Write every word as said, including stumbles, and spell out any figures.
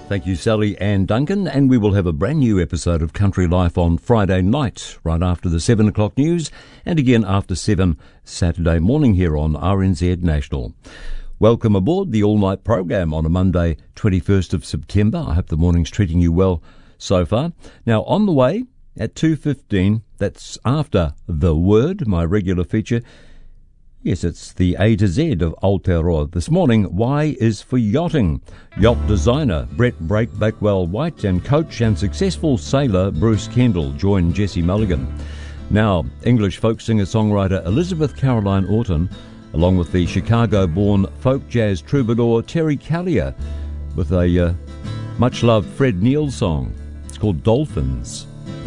Thank you, Sally Ann Duncan, and we will have a brand new episode of Country Life on Friday night, right after the seven o'clock news, and again after seven Saturday morning here on R N Z National. Welcome aboard the all-night program on a Monday, twenty-first of September. I hope the morning's treating you well so far. Now, on the way at two fifteen, that's after The Word, my regular feature. Yes, it's the A to Z of Aotearoa. This morning, Y is for yachting. Yacht designer Brett Bakewell White and coach and successful sailor Bruce Kendall join Jesse Mulligan. Now, English folk singer-songwriter Elizabeth Caroline Orton, along with the Chicago-born folk jazz troubadour Terry Callier, with a uh, much-loved Fred Neil song. It's called Dolphins.